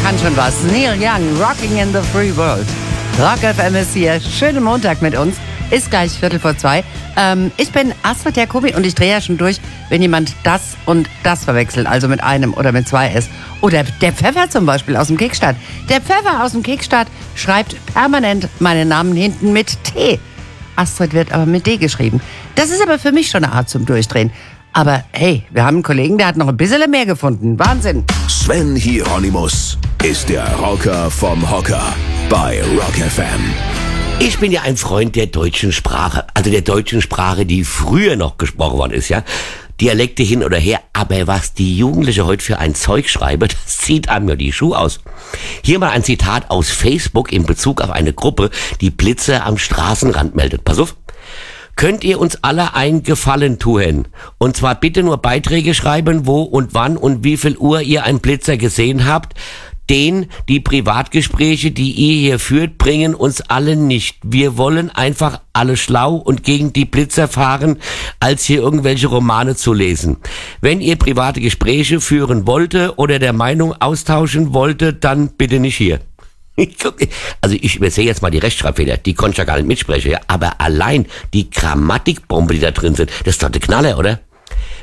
kann schon was. Neil Young, Rocking in the Free World. Rock FM ist hier. Schönen Montag mit uns. Ist gleich 2:15. Ich bin Astrid Jacobi und ich drehe ja schon durch, wenn jemand das und das verwechselt, also mit einem oder mit zwei S. Oder der Pfeffer zum Beispiel aus dem Kickstart. Der Pfeffer aus dem Kickstart schreibt permanent meinen Namen hinten mit T. Astrid wird aber mit D geschrieben. Das ist aber für mich schon eine Art zum Durchdrehen. Aber hey, wir haben einen Kollegen, der hat noch ein bisschen mehr gefunden. Wahnsinn. Sven Hieronymus ist der Rocker vom Hocker bei Rock FM. Ich bin ja ein Freund der deutschen Sprache, also der deutschen Sprache, die früher noch gesprochen worden ist, ja. Dialekte hin oder her, aber was die Jugendliche heute für ein Zeug schreiben, das zieht an mir die Schuhe aus. Hier mal ein Zitat aus Facebook in Bezug auf eine Gruppe, die Blitze am Straßenrand meldet. Pass auf. Könnt ihr uns alle einen Gefallen tun? Und zwar bitte nur Beiträge schreiben, wo und wann und wie viel Uhr ihr einen Blitzer gesehen habt. Die Privatgespräche, die ihr hier führt, bringen uns alle nicht. Wir wollen einfach alle schlau und gegen die Blitzer fahren, als hier irgendwelche Romane zu lesen. Wenn ihr private Gespräche führen wollte oder der Meinung austauschen wollte, dann bitte nicht hier. Also ich übersehe jetzt mal die Rechtschreibfehler, die konnte ich ja gar nicht mitsprechen, ja? Aber allein die Grammatikbombe, die da drin sind, das ist doch der Knaller, oder?